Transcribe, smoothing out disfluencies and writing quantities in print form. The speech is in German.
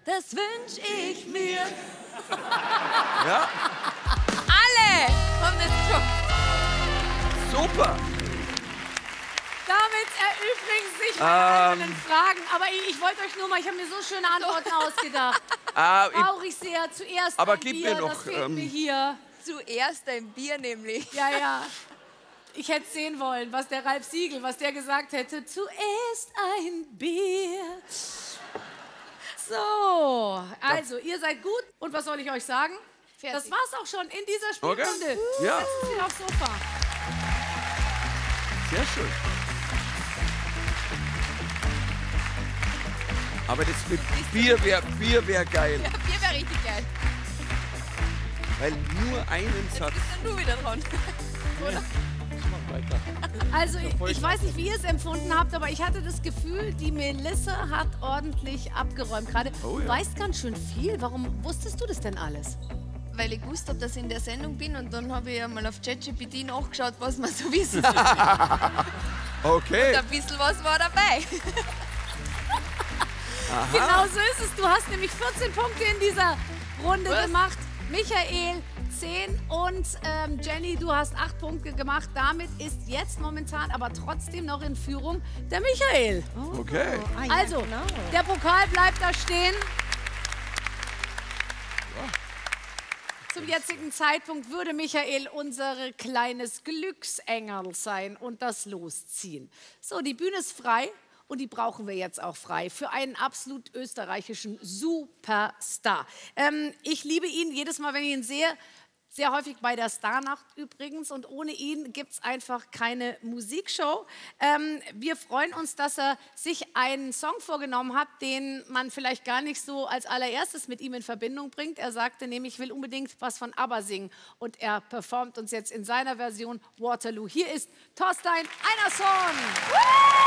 das wünsch ich mir. Ja, Alle haben das gesungen. super. Damit erübrigen sich meine eigenen Fragen. Aber ich wollte euch nur mal, ich habe mir so schöne Antworten ausgedacht. Brauche ich sehr. Zuerst aber ein gib Bier, mir noch, das fehlt mir hier. Zuerst ein Bier nämlich. Ja, ja. Ich hätte sehen wollen, was der Ralf Siegel, was der gesagt hätte. Zuerst ein Bier. So, also ihr seid gut. Und was soll ich euch sagen? Fertig. Das war's auch schon in dieser Spielrunde. Okay. Ja. Setzen Sie sich aufs Sofa. Sehr schön. Aber das mit Bier wär geil. Ja, Bier wäre richtig geil. Weil nur einen Satz. Bist dann du wieder dran. Oder? Also ich weiß nicht, wie ihr es empfunden habt, aber ich hatte das Gefühl, die Melissa hat ordentlich abgeräumt gerade. Oh Du ja. weißt ganz schön viel. Warum wusstest du das denn alles? Weil ich gewusst habe, dass ich in der Sendung bin und dann habe ich einmal auf ChatGPT nachgeschaut, was man so wissen soll. Okay. Ein bisschen was war dabei. Genau so ist es. Du hast nämlich 14 Punkte in dieser Runde Was? gemacht. Michael 10 und Jenny, du hast 8 Punkte gemacht. Damit ist jetzt momentan aber trotzdem noch in Führung der Michael. Okay. Also, der Pokal bleibt da stehen. Zum jetzigen Zeitpunkt würde Michael unser kleines Glücksengel sein und das losziehen. So, die Bühne ist frei und die brauchen wir jetzt auch frei für einen absolut österreichischen Superstar. Ich liebe ihn jedes Mal, wenn ich ihn sehe. Sehr häufig bei der Starnacht übrigens. Und ohne ihn gibt es einfach keine Musikshow. Wir freuen uns, dass er sich einen Song vorgenommen hat, den man vielleicht gar nicht so als allererstes mit ihm in Verbindung bringt. Er sagte nämlich, ich will unbedingt was von ABBA singen. Und er performt uns jetzt in seiner Version Waterloo. Hier ist Thorstein Einarsson.